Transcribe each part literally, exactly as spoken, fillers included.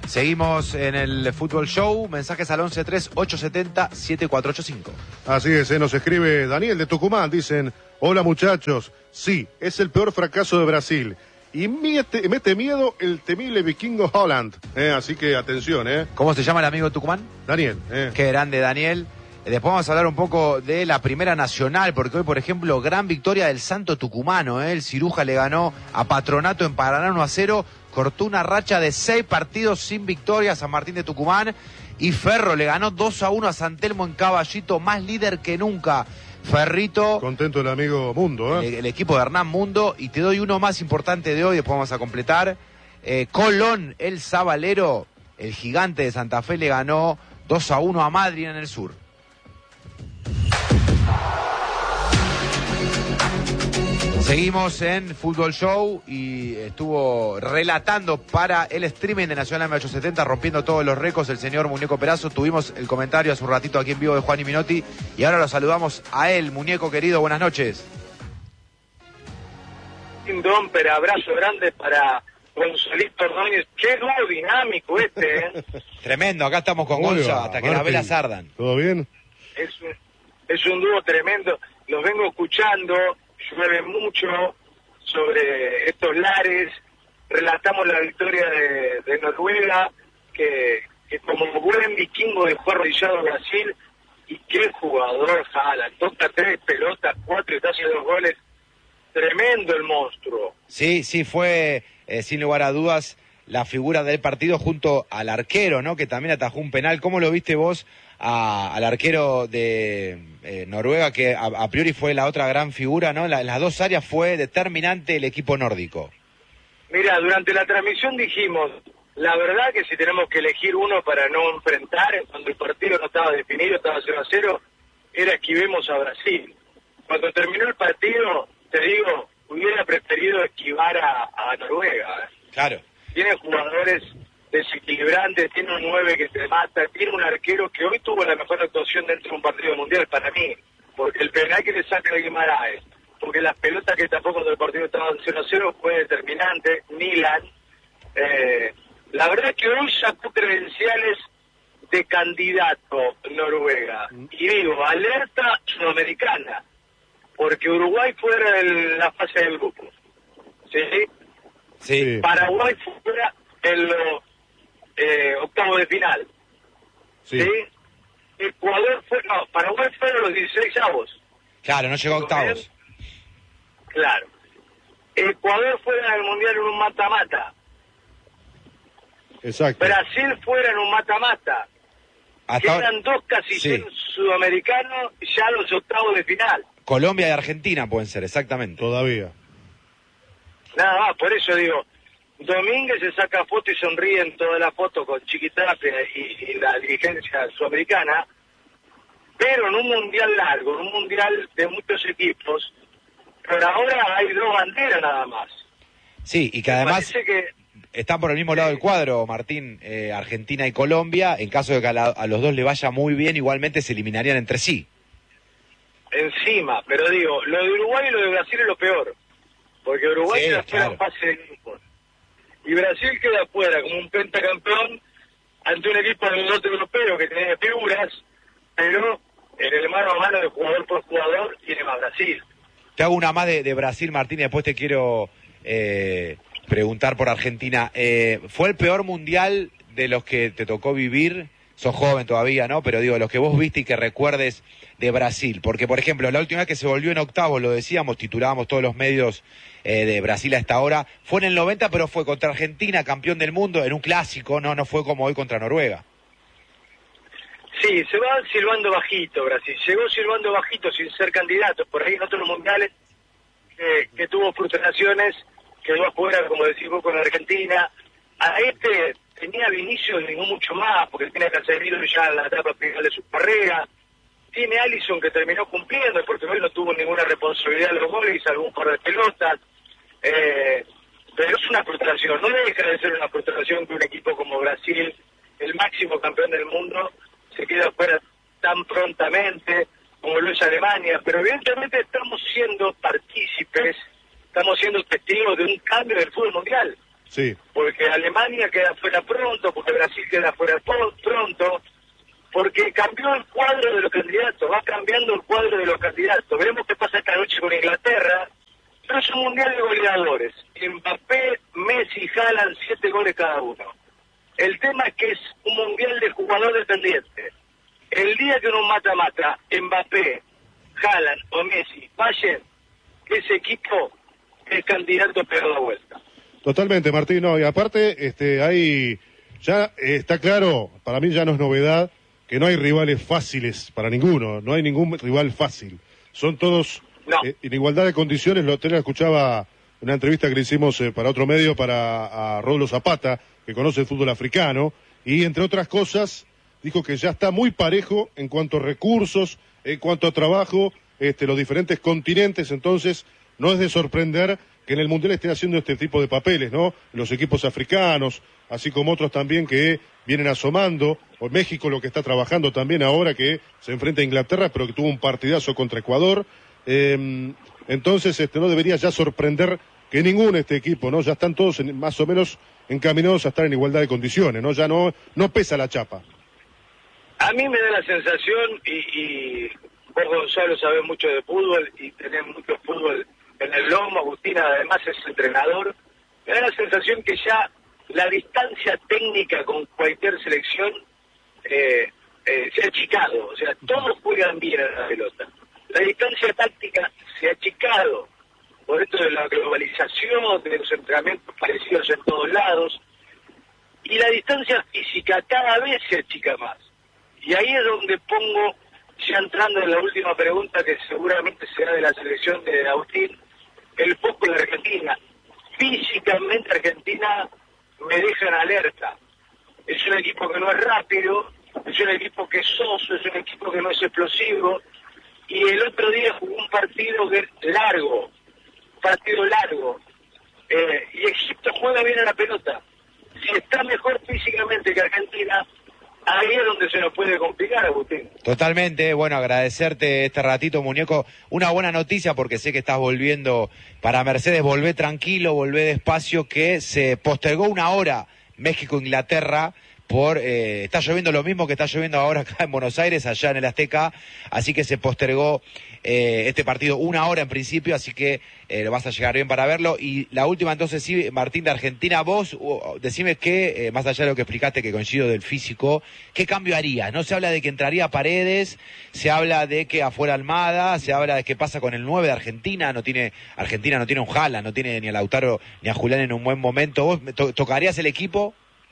Seguimos en el Fútbol Show, mensajes al once tres ocho siete cero siete cuatro ocho cinco. Así es, eh, nos escribe Daniel de Tucumán, dicen, hola muchachos, sí, es el peor fracaso de Brasil. Y mete, mete miedo el temible vikingo Holland, eh, así que atención, ¿eh? ¿Cómo se llama el amigo de Tucumán? Daniel. Eh. Qué grande, Daniel. Después vamos a hablar un poco de la Primera Nacional, porque hoy, por ejemplo, gran victoria del Santo Tucumano, ¿eh? El Ciruja le ganó a Patronato en Paraná uno a cero, cortó una racha de seis partidos sin victoria a San Martín de Tucumán, y Ferro le ganó dos a uno a San Telmo en Caballito, más líder que nunca. Ferrito. Contento el amigo Mundo, ¿eh? El, el equipo de Hernán Mundo, y te doy uno más importante de hoy, después vamos a completar. Eh, Colón, el Sabalero, el gigante de Santa Fe, le ganó dos a uno a Madrid en el sur. Seguimos en Fútbol Show y estuvo relatando para el streaming de Nacional M ochocientos setenta, rompiendo todos los récords, el señor Muñeco Perazo. Tuvimos el comentario hace un ratito aquí en vivo de Juan y Minotti y ahora lo saludamos a él. Muñeco querido, buenas noches. Un domper, abrazo grande para Gonzalito Ordóñez. Qué dúo dinámico este, ¿eh? Tremendo, acá estamos con Gonza hasta que las velas ardan. ¿Todo bien? Es un, es un dúo tremendo, los vengo escuchando. Llueve mucho sobre estos lares, relatamos la victoria de, de Noruega, que, que como buen vikingo dejó arrodillado a Brasil, y qué jugador Jala, toca tres pelotas, cuatro y casi dos goles, tremendo el monstruo. Sí, sí, fue eh, sin lugar a dudas la figura del partido junto al arquero, ¿no? Que también atajó un penal. ¿Cómo lo viste vos a, al arquero de eh, Noruega, que a, a priori fue la otra gran figura, ¿no? La, en las dos áreas fue determinante el equipo nórdico. Mira, durante la transmisión dijimos, la verdad que si tenemos que elegir uno para no enfrentar, cuando el partido no estaba definido, estaba cero a cero, era esquivemos a Brasil. Cuando terminó el partido, te digo, hubiera preferido esquivar a, a Noruega. ¿eh? Claro. Tiene jugadores desequilibrantes, tiene un nueve que te mata, tiene un arquero que hoy tuvo la mejor actuación dentro de un partido mundial para mí, porque el penal que le saca a Guimaraes, porque las pelotas que tapó cuando el partido estaba cero a cero fue determinante, Milan. Eh, la verdad es que hoy sacó credenciales de candidato Noruega, y digo, alerta sudamericana, porque Uruguay fuera de la fase del grupo, ¿sí? Sí. Paraguay fuera en los eh, octavos de final. Sí. ¿Sí? Ecuador fue, no, Paraguay fueron los dieciséis avos. Claro, no llegó a octavos. Claro. Ecuador fuera del mundial en un mata-mata. Exacto. Brasil fuera en un mata-mata. Hasta Quedan ahora, dos casilleros sí. sudamericanos ya los octavos de final. Colombia y Argentina pueden ser, exactamente. Todavía. Nada más, por eso digo, Domínguez se saca foto y sonríe en toda la foto con Chiquitapia y, y la dirigencia sudamericana, pero en un mundial largo, en un mundial de muchos equipos, pero ahora hay dos banderas nada más. Sí, y que Me además que, están por el mismo lado del cuadro, Martín, eh, Argentina y Colombia. En caso de que a, la, a los dos le vaya muy bien, igualmente se eliminarían entre sí. Encima, pero digo, lo de Uruguay y lo de Brasil es lo peor, porque Uruguay Sí, queda fuera claro. en fase de grupos, y Brasil queda fuera como un pentacampeón ante un equipo del norte europeo que tiene figuras, pero en el mano a mano de jugador por jugador tiene más Brasil. Te hago una más de, de Brasil, Martín, y después te quiero eh, preguntar por Argentina. Eh, ¿Fue el peor mundial de los que te tocó vivir? Sos joven todavía, ¿no? Pero digo, los que vos viste y que recuerdes de Brasil. Porque, por ejemplo, la última vez que se volvió en octavos, lo decíamos, titulábamos todos los medios eh, de Brasil a esta hora, fue en el noventa, pero fue contra Argentina, campeón del mundo, en un clásico, no no fue como hoy contra Noruega. Sí, se va silbando bajito Brasil, llegó silbando bajito sin ser candidato, por ahí en otros mundiales que, que tuvo frustraciones, quedó afuera, como decís vos, con Argentina. A este tenía Vinicius y no mucho más, porque tiene Casemiro ya en la etapa final de su carrera. Tiene Alisson que terminó cumpliendo, porque hoy no tuvo ninguna responsabilidad en los goles, salvo un par de pelotas. Eh, pero es una frustración, no deja de ser una frustración que un equipo como Brasil, el máximo campeón del mundo, se queda fuera tan prontamente como lo es Alemania. Pero evidentemente estamos siendo partícipes, estamos siendo testigos de un cambio del fútbol mundial. Sí. Porque Alemania queda fuera pronto, porque Brasil queda fuera pronto, porque cambió el cuadro de los candidatos, va cambiando el cuadro de los candidatos. Veremos qué pasa esta noche con Inglaterra, pero es un mundial de goleadores. Mbappé, Messi, Haaland, siete goles cada uno. El tema es que es un mundial de jugador dependiente. El día que uno mata-mata, Mbappé, Haaland o Messi vayan, ese equipo es candidato a pegar la vuelta. Totalmente, Martín, no, y aparte, este, hay, ya eh, está claro, para mí ya no es novedad, que no hay rivales fáciles para ninguno, no hay ningún rival fácil. Son todos no. eh, en igualdad de condiciones. Lo tenía, escuchaba una entrevista que le hicimos eh, para otro medio, para a Rodolfo Zapata, que conoce el fútbol africano, y entre otras cosas, dijo que ya está muy parejo en cuanto a recursos, en cuanto a trabajo, este, los diferentes continentes. Entonces no es de sorprender que en el Mundial estén haciendo este tipo de papeles, ¿no? Los equipos africanos, así como otros también que vienen asomando, o México lo que está trabajando también ahora, que se enfrenta a Inglaterra, pero que tuvo un partidazo contra Ecuador. Eh, entonces este no debería ya sorprender que ningún este equipo, ¿no? Ya están todos en, más o menos encaminados a estar en igualdad de condiciones, ¿no? Ya no, no pesa la chapa. A mí me da la sensación, y, y vos, Gonzalo, sabés mucho de fútbol y tenés mucho fútbol en el lomo. Agustina además es entrenador. Me da la sensación que ya la distancia técnica con cualquier selección eh, eh, se ha achicado. O sea, todos juegan bien a la pelota. La distancia táctica se ha achicado por esto de la globalización, de los entrenamientos parecidos en todos lados. Y la distancia física cada vez se achica más. Y ahí es donde pongo, ya entrando en la última pregunta, que seguramente será de la selección de Agustín, el foco en la Argentina. Físicamente Argentina me deja en alerta. Es un equipo que no es rápido, es un equipo que es soso, es un equipo que no es explosivo. Y el otro día jugó un partido que es largo, un partido largo. Eh, y Egipto juega bien a la pelota. Si está mejor físicamente que Argentina, ahí es donde se nos puede complicar, Agustín. Totalmente, bueno, agradecerte este ratito, muñeco. Una buena noticia, porque sé que estás volviendo para Mercedes. Volvé tranquilo, volvé despacio, que se postergó una hora México-Inglaterra por, eh, está lloviendo lo mismo que está lloviendo ahora acá en Buenos Aires, allá en el Azteca, así que se postergó eh, este partido una hora en principio, así que eh, lo vas a llegar bien para verlo. Y la última entonces, sí, Martín, de Argentina, vos uh, decime que, eh, más allá de lo que explicaste, que coincido del físico, ¿qué cambio harías? No se habla de que entraría Paredes, se habla de que afuera Almada, se habla de qué pasa con el nueve de Argentina, no tiene, Argentina no tiene un Haaland, no tiene ni a Lautaro ni a Julián en un buen momento. ¿Vos to tocarías el equipo?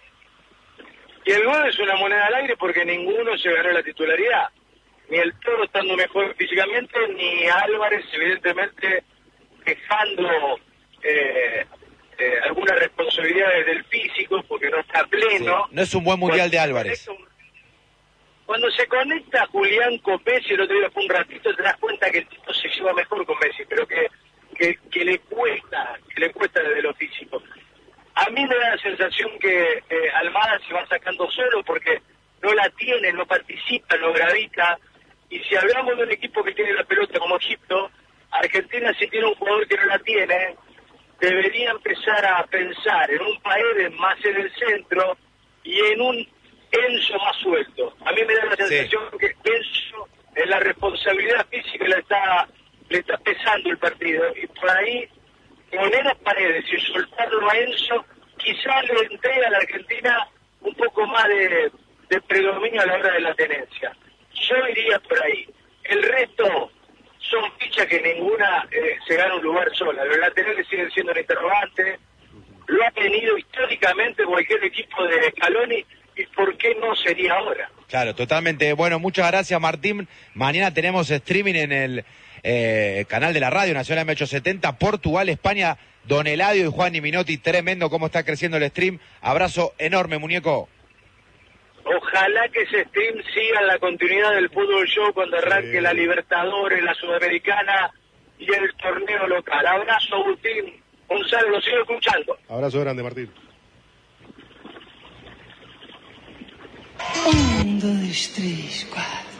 Y el nueve es una moneda al aire porque ninguno se ganó la titularidad. Ni el Toro estando mejor físicamente, ni Álvarez, evidentemente, dejando eh, eh, algunas responsabilidades del físico porque no está pleno. Sí, no es un buen mundial de Álvarez. Cuando se conecta Julián con Messi, el otro día fue un ratito, te das cuenta que el tipo se lleva mejor con Messi, pero que, que, que le cuesta, que le cuesta desde lo físico. A mí me da la sensación que eh, Almada se va sacando solo porque no la tiene, no participa, no gravita. Y si hablamos de un equipo que tiene la pelota como Egipto, Argentina, si tiene un jugador que no la tiene, debería empezar a pensar en un Paredes más en el centro y en un Enzo más suelto. A mí me da la sensación sí. que Enzo, en la responsabilidad física, le está, le está pesando el partido. Y por ahí, poner a Paredes y soltarlo a Enzo, quizás le entrega a la Argentina un poco más de, de predominio a la hora de la tenencia. Yo iría por ahí. El resto son fichas que ninguna eh, se gana un lugar sola. Los laterales siguen siendo un interrogante. Lo ha tenido históricamente cualquier equipo de Scaloni, y ¿por qué no sería ahora? Claro, totalmente. Bueno, muchas gracias, Martín. Mañana tenemos streaming en el eh, canal de la radio Nacional M ochocientos setenta, Portugal, España, Don Eladio y Juan y Minotti. Tremendo cómo está creciendo el stream. Abrazo enorme, muñeco. Ojalá que ese stream siga en la continuidad del fútbol show cuando arranque sí. la Libertadores, la Sudamericana y el torneo local. Abrazo, Agustín. Gonzalo, lo sigo escuchando. Abrazo grande, Martín. Um, dois, três, quatro.